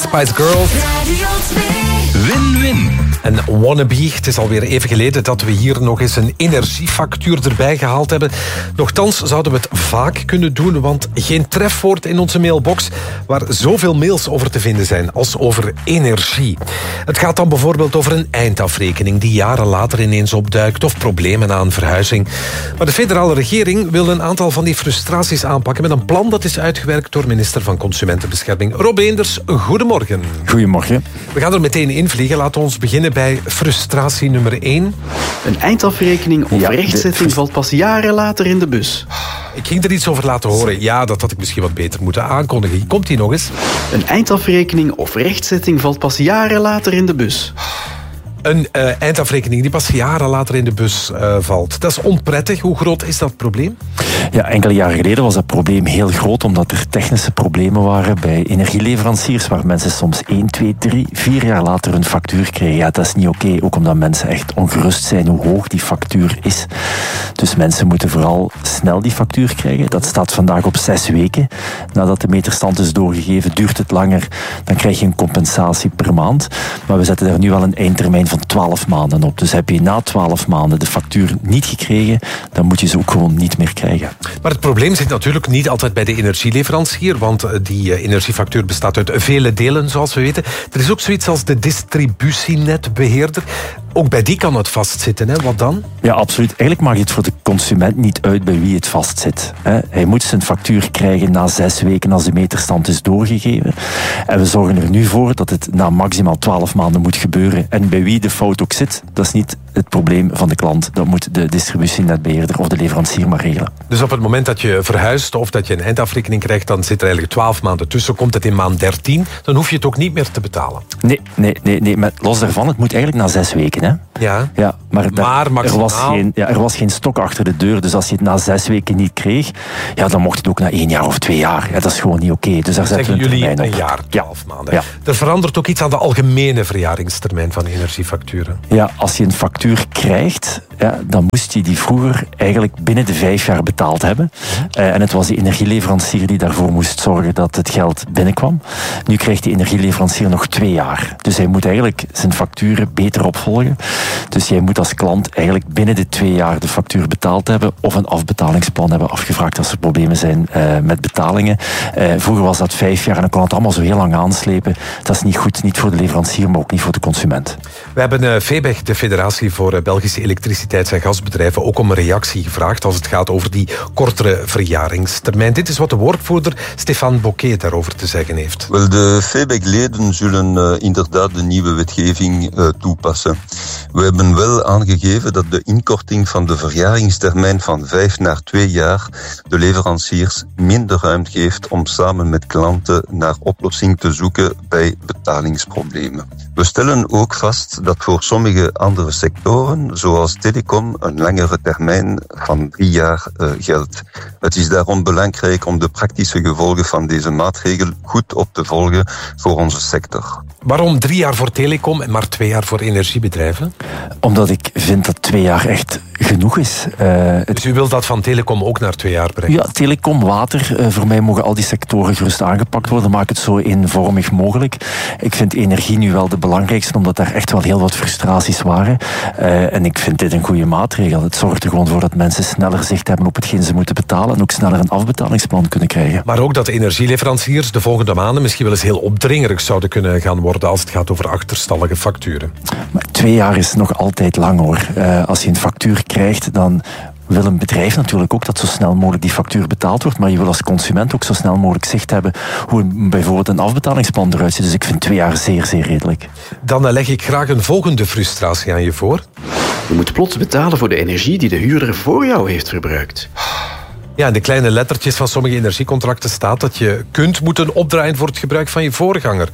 Spice Girls. Win-win. En Wannabe, het is alweer even geleden dat we hier nog eens een energiefactuur erbij gehaald hebben. Nochtans zouden we het vaak kunnen doen, want geen trefwoord in onze mailbox waar zoveel mails over te vinden zijn als over energie. Het gaat dan bijvoorbeeld over een eindafrekening die jaren later ineens opduikt of problemen aan verhuizing. Maar de federale regering wil een aantal van die frustraties aanpakken met een plan dat is uitgewerkt door minister van Consumentenbescherming Rob Eenders. Goedemorgen. Goedemorgen. We gaan er meteen invliegen. Laten we ons beginnen bij frustratie nummer 1. Een eindafrekening of rechtzetting valt pas jaren later in de bus. Ik ging er iets over laten horen. Ja, dat had ik misschien wat beter moeten aankondigen. Komt die nog eens? Een eindafrekening of rechtzetting valt pas jaren later in de bus. Een eindafrekening die pas jaren later in de bus valt. Dat is onprettig. Hoe groot is dat probleem? Ja, enkele jaren geleden was dat probleem heel groot, omdat er technische problemen waren bij energieleveranciers, waar mensen soms 1, 2, 3, 4 jaar later een factuur kregen. Ja, dat is niet oké, ook omdat mensen echt ongerust zijn hoe hoog die factuur is. Dus mensen moeten vooral snel die factuur krijgen. Dat staat vandaag op 6 weken. Nadat de meterstand is doorgegeven, duurt het langer, dan krijg je een compensatie per maand. Maar we zetten daar nu al een eindtermijn van 12 maanden op. Dus heb je na 12 maanden de factuur niet gekregen, dan moet je ze ook gewoon niet meer krijgen. Maar het probleem zit natuurlijk niet altijd bij de energieleverancier, want die energiefactuur bestaat uit vele delen, zoals we weten. Er is ook zoiets als de distributienetbeheerder. Ook bij die kan het vastzitten, hè? Wat dan? Ja, absoluut. Eigenlijk maakt het voor de consument niet uit bij wie het vastzit. Hij moet zijn factuur krijgen na 6 weken als de meterstand is doorgegeven. En we zorgen er nu voor dat het na maximaal 12 maanden moet gebeuren. En bij wie de fout ook zit, dat is niet het probleem van de klant. Dat moet de distributienetbeheerder of de leverancier maar regelen. Dus op het moment dat je verhuist of dat je een eindafrekening krijgt, dan zit er eigenlijk 12 maanden tussen. Komt het in maand 13, dan hoef je het ook niet meer te betalen. Nee. Maar los daarvan, het moet eigenlijk na 6 weken. Hè? Ja, maar maximaal... er was geen stok achter de deur. Dus als je het na 6 weken niet kreeg, ja, dan mocht het ook na 1 jaar of 2 jaar. Ja, dat is gewoon niet oké. Dus daar zetten we een termijn op. Jullie een jaar, 12 maanden. Ja. Er verandert ook iets aan de algemene verjaringstermijn van energiefacturen. Ja, als je een factuur krijgt, ja, dan moest je die vroeger eigenlijk binnen de 5 jaar betaald hebben. En het was die energieleverancier die daarvoor moest zorgen dat het geld binnenkwam. Nu krijgt die energieleverancier nog 2 jaar. Dus hij moet eigenlijk zijn facturen beter opvolgen. Dus jij moet als klant eigenlijk binnen de 2 jaar de factuur betaald hebben of een afbetalingsplan hebben afgevraagd als er problemen zijn met betalingen. Vroeger was dat 5 jaar en dan kon het allemaal zo heel lang aanslepen. Dat is niet goed, niet voor de leverancier, maar ook niet voor de consument. We hebben VEBEG, de Federatie voor Belgische Elektriciteits- en Gasbedrijven, ook om een reactie gevraagd als het gaat over die kortere verjaringstermijn. Dit is wat de woordvoerder Stefan Bocquet daarover te zeggen heeft. Wel, de VEBEG-leden zullen inderdaad de nieuwe wetgeving toepassen. We hebben wel aangegeven dat de inkorting van de verjaringstermijn van 5 naar 2 jaar de leveranciers minder ruimte geeft om samen met klanten naar oplossing te zoeken bij betalingsproblemen. We stellen ook vast dat voor sommige andere sectoren, zoals telecom, een langere termijn van 3 jaar geldt. Het is daarom belangrijk om de praktische gevolgen van deze maatregel goed op te volgen voor onze sector. Waarom 3 jaar voor telecom en maar 2 jaar voor energiebedrijven? Omdat ik vind dat 2 jaar echt genoeg is. Dus u wilt dat van telecom ook naar 2 jaar brengen? Ja, telecom, water. Voor mij mogen al die sectoren gerust aangepakt worden. Maak het zo eenvormig mogelijk. Ik vind energie nu wel de belangrijkste, omdat daar echt wel heel wat frustraties waren. En ik vind dit een goede maatregel. Het zorgt er gewoon voor dat mensen sneller zicht hebben op hetgeen ze moeten betalen en ook sneller een afbetalingsplan kunnen krijgen. Maar ook dat energieleveranciers de volgende maanden misschien wel eens heel opdringerig zouden kunnen gaan worden als het gaat over achterstallige facturen. Maar 2 jaar is nog altijd lang, hoor. Als je een factuur krijgt, dan wil een bedrijf natuurlijk ook dat zo snel mogelijk die factuur betaald wordt, maar je wil als consument ook zo snel mogelijk zicht hebben hoe bijvoorbeeld een afbetalingsplan eruit ziet. Dus ik vind 2 jaar zeer, zeer redelijk. Dan leg ik graag een volgende frustratie aan je voor. Je moet plots betalen voor de energie die de huurder voor jou heeft verbruikt. Ja, in de kleine lettertjes van sommige energiecontracten staat dat je kunt moeten opdraaien voor het gebruik van je voorganger.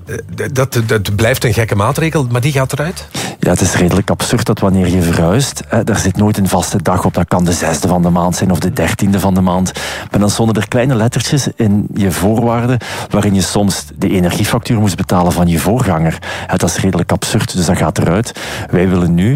Dat blijft een gekke maatregel, maar die gaat eruit. Ja, het is redelijk absurd dat wanneer je verhuist, daar zit nooit een vaste dag op. Dat kan de 6e van de maand zijn of de 13e van de maand. Maar dan stonden er kleine lettertjes in je voorwaarden waarin je soms de energiefactuur moest betalen van je voorganger. Dat is redelijk absurd, dus dat gaat eruit. Wij willen nu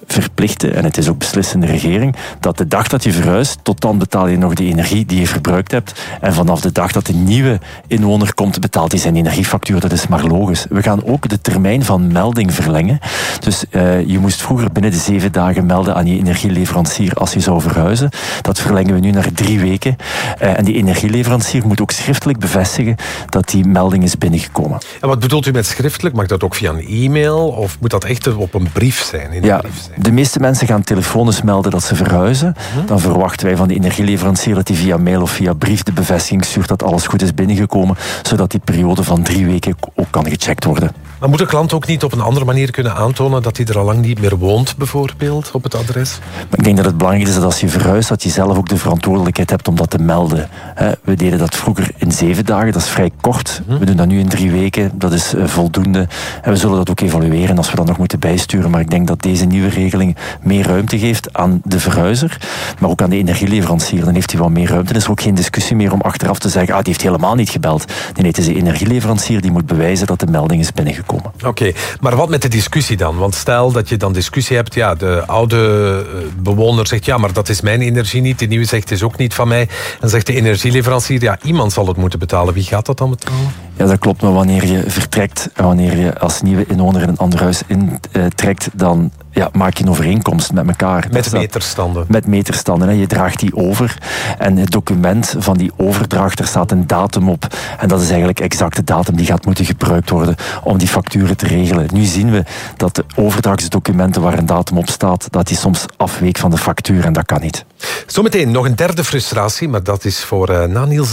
verplichten, en het is ook beslissende regering, dat de dag dat je verhuist, tot dan betaal je nog de energie die je verbruikt hebt. En vanaf de dag dat de nieuwe inwoner komt, betaalt hij zijn energiefactuur. Dat is maar logisch. We gaan ook de termijn van melding verlengen. Dus je moest vroeger binnen de 7 dagen melden aan je energieleverancier als je zou verhuizen. Dat verlengen we nu naar 3 weken. En die energieleverancier moet ook schriftelijk bevestigen dat die melding is binnengekomen. En wat bedoelt u met schriftelijk? Mag dat ook via een e-mail of moet dat echt op een brief zijn? De meeste mensen gaan telefonisch melden dat ze verhuizen. Dan verwachten wij van de energieleverancier dat hij via mail of via brief de bevestiging stuurt dat alles goed is binnengekomen, zodat die periode van 3 weken ook kan gecheckt worden. Maar moet de klant ook niet op een andere manier kunnen aantonen dat hij er al lang niet meer woont, bijvoorbeeld, op het adres? Maar ik denk dat het belangrijk is dat als je verhuist, dat je zelf ook de verantwoordelijkheid hebt om dat te melden. We deden dat vroeger in 7 dagen, dat is vrij kort. We doen dat nu in 3 weken, dat is voldoende. En we zullen dat ook evalueren als we dat nog moeten bijsturen. Maar ik denk dat deze nieuwe regeling meer ruimte geeft aan de verhuizer, maar ook aan de energieleverancier. Dan heeft hij wat meer ruimte. Er is ook geen discussie meer om achteraf te zeggen, die heeft helemaal niet gebeld. Nee, het is de energieleverancier die moet bewijzen dat de melding is binnengekomen. Oké, maar wat met de discussie dan? Want stel dat je dan discussie hebt, de oude bewoner zegt, maar dat is mijn energie niet, de nieuwe zegt, het is ook niet van mij. En zegt de energieleverancier, iemand zal het moeten betalen. Wie gaat dat dan betalen? Ja, dat klopt, maar wanneer je vertrekt en wanneer je als nieuwe inwoner in een ander huis intrekt, dan maak je een overeenkomst met elkaar. Met meterstanden. Met meterstanden. Je draagt die over. En het document van die overdracht, er staat een datum op. En dat is eigenlijk exact de datum die gaat moeten gebruikt worden om die facturen te regelen. Nu zien we dat de overdrachtsdocumenten waar een datum op staat, dat die soms afweek van de factuur en dat kan niet. Zometeen nog een derde frustratie, maar dat is voor na Niels